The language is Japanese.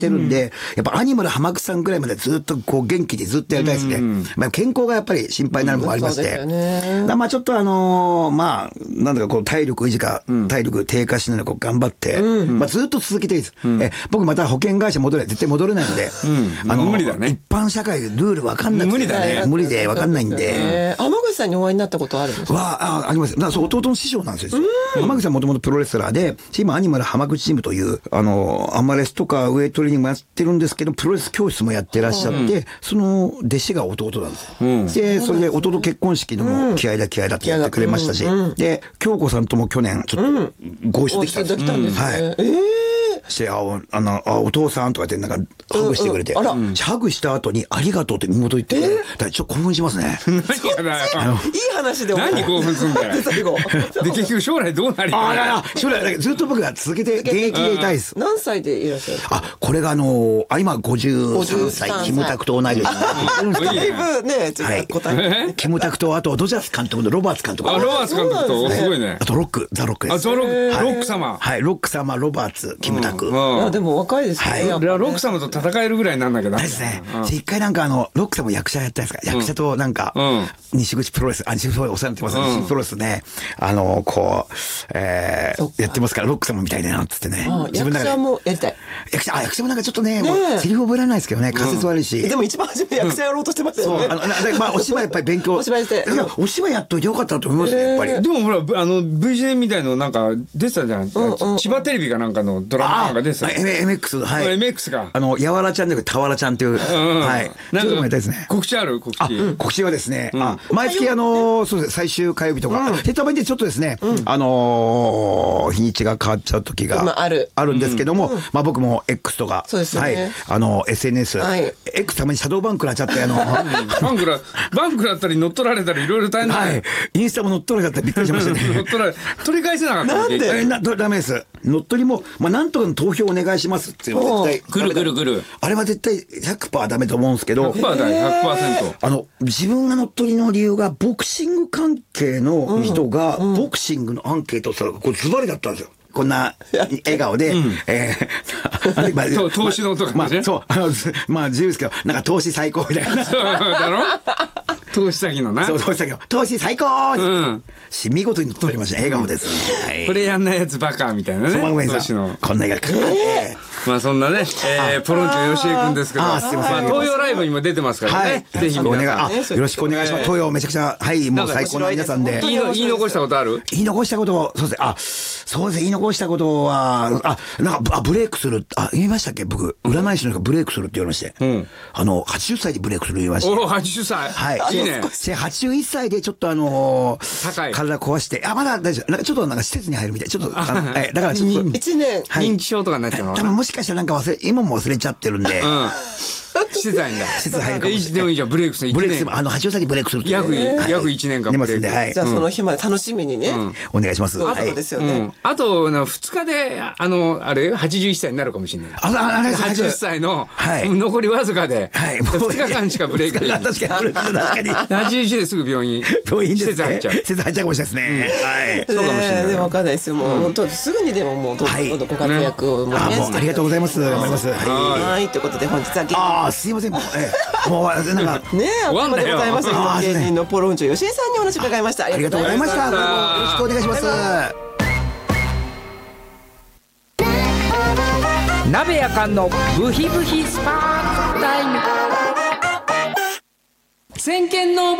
ってるんで、やっぱアニマル浜口さんぐらいまでずっとこう元気でずっとやりたいですね。まあ健康がやっぱり心配になるのもありまして。まあちょっとまあ、なんだかこう体力維持か、体力低下しないでこう頑張って、まあずっと続けていいです。僕また保険会社絶対戻れないので、 無理だね。 一般社会ルールわかんなくて。 無理だね。 無理でわかんないんで。 浜口さんにお会いになったことあるんですか？あります。そう、弟の師匠なんですよ。浜口さんもともとプロレスラーで、今アニマル浜口チームという、アマレスとかウエイトトレーニングもやってるんですけど、プロレス教室もやってらっしゃって、その弟子が弟なんですよ。で、それで弟結婚式でも気合だってやってくれましたし、で、京子さんとも去年ちょっとご一緒できたんですよ。はい。して、お父さんとかってなんかハグしてくれて、ハグした後にありがとうって妹言って、ちょっと興奮しますね。 いい話で。 何興奮すんだよ。で、結局将来どうなり将来ずっと僕が続けて現役でいたいです。 何歳でいらっしゃるんですか？ これが今53歳、キムタクと同い年。 だいぶね、ちょっと答え。 キムタクと、あとドジャース監督のロバーツ監督。 ロバーツ監督と、すごいね。 あとザ・ロックです。 ロック様。 はい、ロック様、ロバーツ、キムタク。 でも若いですね。 ロック様と戦えるぐらいなんだけど。 ですね。一回なんかロック様役者やったんですか？役者となんか、西口プロレス、西口お世話になってますね。西プロレスね、こう、やってますから、ロック様みたいだな、つってね。 役者もやりたい。 役者もなんかちょっとね、セリフ覚えられないですけどね、滑舌悪いし。 でも一番初め役者やろうとしてましたよね。 まあ、お芝居やっぱり勉強。お芝居して。お芝居やっといてよかったと思いますね、やっぱり。 でもほら、VCN みたいのなんか出てたじゃん。千葉テレビかなんかのドラマなんか出てた。 MX、はい。 MX か。 やわらちゃんで、たわらちゃんっていう。はい。ちょっともやりたいですね。 告知ある？告知。 告知はですね、毎月そうです、最終火曜日とか、たまにちょっとですね、日にちが変わっちゃう時があるんですけども、まあ僕も X とか、はい、SNS、X たまにシャドーバンクなっちゃって、 バンクだったり乗っ取られたりいろいろ大変だね。 インスタも乗っ取られちゃってびっくりしましたね。 取り返せなかった。 なんで？ダメです。乗っ取りも、まあなんとかの投票お願いしますっていうの絶対。 来る。 あれは絶対 100% ダメと思うんですけど。 100% だよ、100%。 自分が乗っ取りの理由が、ボクシング関係の人が、ボクシングのアンケートをしたら、これズバリだったんですよ。こんな笑顔で、 投資のとかね。 そう、まあ自由ですけど、なんか投資最高みたいな。 だろ？投資先のな。 そう、投資先の。投資最高！見事に乗っ取りました。笑顔ですね。 これやんないやつバカみたいなね。 投資の。こんな笑顔。 まあそんなね、ポロンチョ吉江君ですけど、東洋ライブにも出てますからね。ぜひよろしくお願いします。東洋めちゃくちゃ、はい、もう最高の皆さんで。 言い残したことある？ 言い残したこと、そうですね、言い残したことは、なんか、ブレイクする、言いましたっけ僕、占い師の人がブレイクするって言われまして。80歳でブレイクする言いました。 お、80歳。 はい。いいね。81歳でちょっと体壊して、まだ大丈夫。なんかちょっとなんか施設に入るみたい。ちょっと、だからちょっと。 1年。 認知症とかになっちゃうの？ 多分もしかしたらなんか今も忘れちゃってるんで。 してたんだ。 施設入るかもしれない。 でもいいじゃん、ブレイクする。 ブレイクする。80歳でブレイクする。 約1年間ブレイク。 じゃあその日まで楽しみにね。 お願いします。 そうですよね。 あと、2日で、あれ、81歳になるかもしれない。80歳の、残りわずかで、2日間しかブレイクできない。 確かに。 81ですぐ病院。施設入っちゃう。 施設入っちゃうかもしれないですね。はい。 そうかもしれない。 でもわかんないですよ。もう本当すぐにでももうどんどんご活躍を。 ありがとうございます。頑張ります。 はい。ということで本日はすいません。もうなんかねえ、あっという間でございます。芸人のポロンチョ吉江さんにお話伺いました。 ありがとうございました。よろしくお願いします。 鍋やかんのブヒブヒスパークタイム。先見の